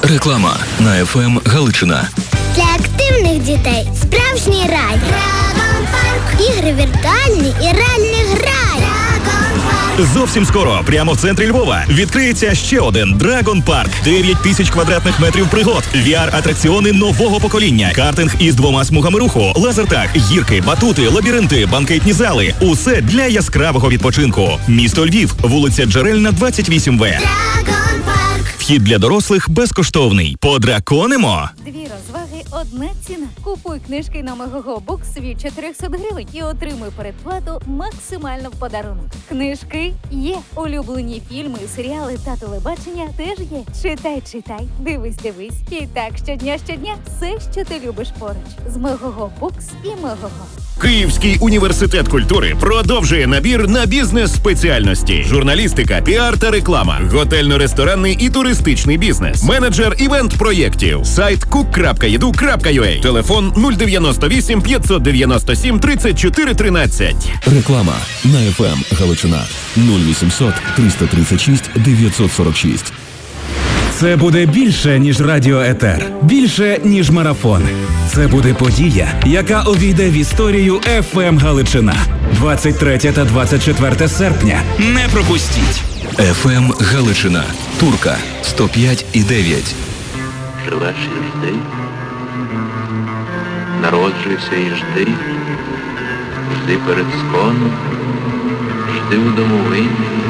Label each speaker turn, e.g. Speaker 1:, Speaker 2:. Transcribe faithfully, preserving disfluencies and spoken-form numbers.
Speaker 1: Реклама на еф ем Галичина.
Speaker 2: Для активних дітей справжній рай. Драгон Парк. Ігри віртуальні і реальний грай. Драгон Парк.
Speaker 3: Зовсім скоро, прямо в центрі Львова, відкриється ще один Драгон Парк. дев'ять тисяч квадратних метрів пригод, ві ар-атракціони нового покоління, картинг із двома смугами руху, лазертаг, гірки, батути, лабіринти, банкетні зали. Усе для яскравого відпочинку. Місто Львів, вулиця Джерельна, двадцять вісім В.
Speaker 2: Драгон Парк.
Speaker 3: Вхід для дорослих безкоштовний. Подраконимо!
Speaker 4: Дві розваги, одна ціна. Купуй книжки на Мегого Букс від чотириста гривень і отримуй передплату максимально в подарунок. Книжки є. Улюблені фільми, серіали та телебачення теж є. Читай, читай, дивись, дивись. І так щодня, щодня все, що ти любиш поруч. З Мегого Букс і Мегого.
Speaker 5: Київський університет культури продовжує набір на бізнес-спеціальності. Журналістика, піар та реклама, готельно-ресторанний і туристичний бізнес, менеджер івент-проєктів, сайт кук крапка еду крапка ю а, телефон нуль дев'яносто вісім п'ятсот дев'яносто сім тридцять чотири тринадцять.
Speaker 1: Реклама на еф ем Галичина. нуль вісімсот триста тридцять шість дев'ятсот сорок шість.
Speaker 6: Це буде більше, ніж радіоетер, більше, ніж марафон. Це буде подія, яка увійде в історію еф ем Галичина. двадцять третє та двадцять четверте серпня. Не пропустіть!
Speaker 1: еф ем Галичина. Турка сто п'ять і дев'ять.
Speaker 7: Живеш і жди, народжуйся і жди, жди перед сконом, жди у домовині.